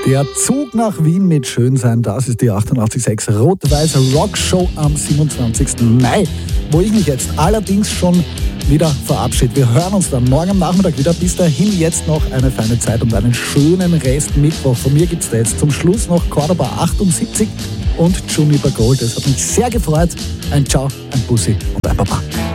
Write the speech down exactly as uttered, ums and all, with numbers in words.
Der Zug nach Wien mit Schönsein, das ist die achtundachtzig Komma sechs Rot-Weiß Rockshow am siebenundzwanzigsten Mai, wo ich mich jetzt allerdings schon wieder verabschiede. Wir hören uns dann morgen am Nachmittag wieder. Bis dahin jetzt noch eine feine Zeit und einen schönen Rest Mittwoch. Von mir gibt es da jetzt zum Schluss noch Cordoba achtundsiebzig und Juniper Gold. Es hat mich sehr gefreut. Ein Ciao, ein Bussi und ein Baba.